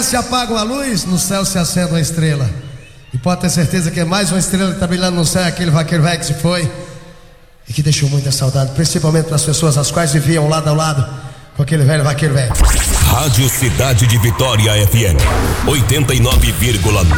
se apaga uma luz, no céu se acende uma estrela. E pode ter certeza que é mais uma estrela que está brilhando no céu, aquele vaqueiro velho que se foi e que deixou muita saudade, principalmente para as pessoas as quais viviam lado a lado com aquele velho vaqueiro velho. Rádio Cidade de Vitória FM 89,9.